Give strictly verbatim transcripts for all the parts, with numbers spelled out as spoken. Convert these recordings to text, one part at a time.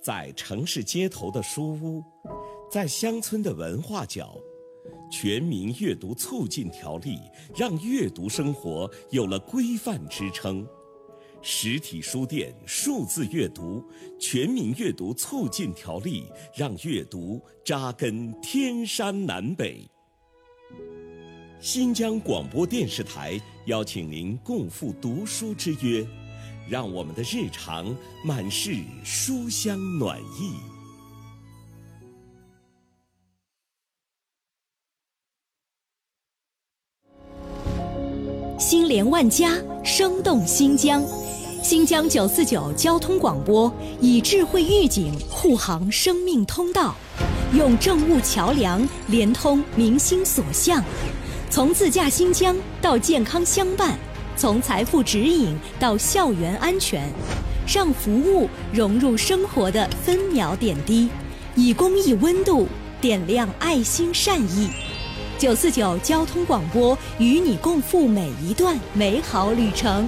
在城市街头的书屋，在乡村的文化角，全民阅读促进条例让阅读生活有了规范支撑。实体书店数字阅读全民阅读促进条例让阅读扎根天山南北。新疆广播电视台邀请您共赴读书之约，让我们的日常满是书香暖意。 心连万家，生动新疆。新疆九四九交通广播以智慧预警护航生命通道，用政务桥梁连通民心所向，从自驾新疆到健康相伴，从财富指引到校园安全，让服务融入生活的分秒点滴，以公益温度点亮爱心善意。九四九交通广播与你共赴每一段美好旅程。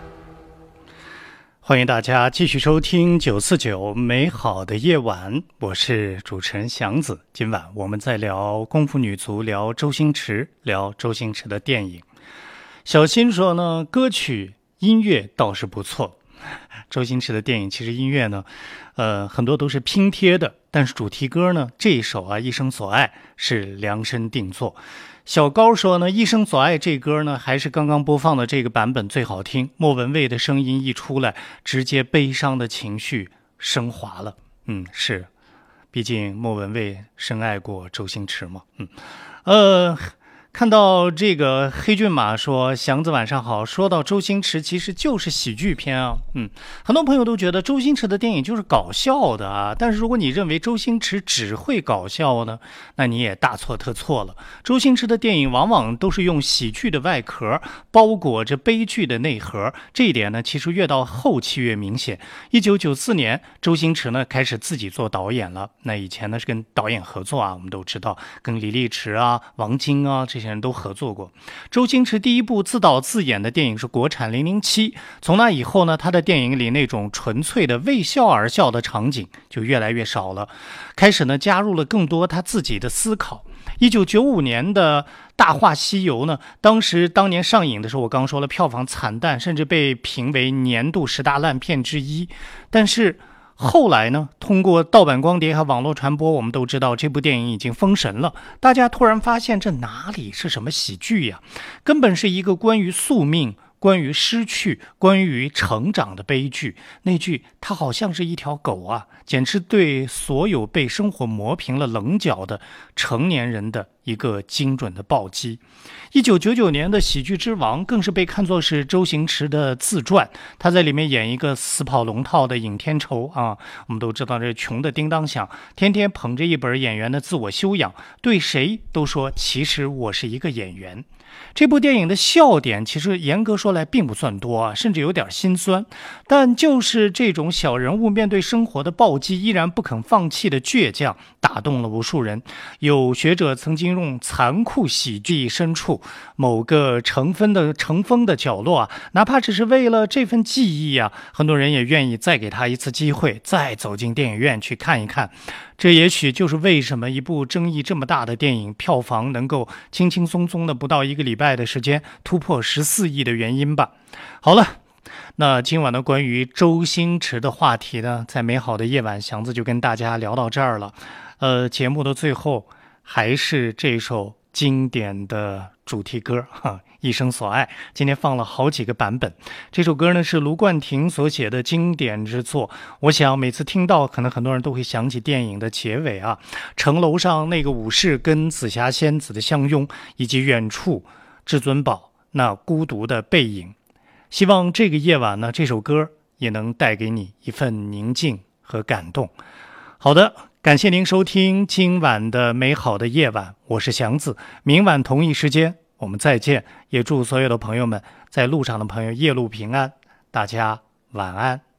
欢迎大家继续收听九四九美好的夜晚，我是主持人祥子。今晚我们在聊功夫女足，聊周星驰，聊周星驰的电影。小新说呢，歌曲音乐倒是不错。周星驰的电影其实音乐呢，呃，很多都是拼贴的，但是主题歌呢，这一首啊，一生所爱是量身定做。小高说呢，一生所爱这歌呢，还是刚刚播放的这个版本最好听。莫文蔚的声音一出来，直接悲伤的情绪升华了。嗯，是，毕竟莫文蔚深爱过周星驰嘛。嗯，呃。看到这个黑骏马说，祥子晚上好，说到周星驰其实就是喜剧片啊。嗯，很多朋友都觉得周星驰的电影就是搞笑的啊，但是如果你认为周星驰只会搞笑呢，那你也大错特错了。周星驰的电影往往都是用喜剧的外壳包裹着悲剧的内核，这一点呢其实越到后期越明显。一九九四年周星驰呢开始自己做导演了，那以前呢是跟导演合作啊，我们都知道跟李立驰啊、王晶啊这些人都合作过。周星驰第一部自导自演的电影是国产零零七，从那以后呢，他的电影里那种纯粹的为笑而笑的场景就越来越少了，开始呢加入了更多他自己的思考。一九九五年的大话西游呢，当时当年上映的时候，我刚说了票房惨淡，甚至被评为年度十大烂片之一。但是后来呢，通过盗版光碟和网络传播，我们都知道这部电影已经封神了。大家突然发现，这哪里是什么喜剧呀？根本是一个关于宿命、关于失去、关于成长的悲剧。那句它好像是一条狗啊，简直对所有被生活磨平了棱角的成年人的一个精准的暴击。一九九九年的喜剧之王更是被看作是周星驰的自传，他在里面演一个死跑龙套的尹天仇啊，我们都知道这穷的叮当响，天天捧着一本演员的自我修养，对谁都说其实我是一个演员。这部电影的笑点其实严格说来并不算多啊，甚至有点心酸，但就是这种小人物面对生活的暴击依然不肯放弃的倔强打动了无数人。有学者曾经用残酷喜剧深处某个尘封的尘封的角落啊，哪怕只是为了这份记忆啊，很多人也愿意再给他一次机会，再走进电影院去看一看。这也许就是为什么一部争议这么大的电影票房能够轻轻松松的不到一个礼拜的时间突破十四亿的原因吧。好了，那今晚的关于周星驰的话题呢，在美好的夜晚，祥子就跟大家聊到这儿了。呃，节目的最后还是这首经典的主题歌哈，一生所爱。今天放了好几个版本，这首歌呢是卢冠廷所写的经典之作。我想每次听到，可能很多人都会想起电影的结尾啊，城楼上那个武士跟紫霞仙子的相拥，以及远处至尊宝那孤独的背影。希望这个夜晚呢，这首歌也能带给你一份宁静和感动。好的，感谢您收听今晚的美好的夜晚，我是祥子。明晚同一时间我们再见，也祝所有的朋友们，在路上的朋友夜路平安，大家晚安。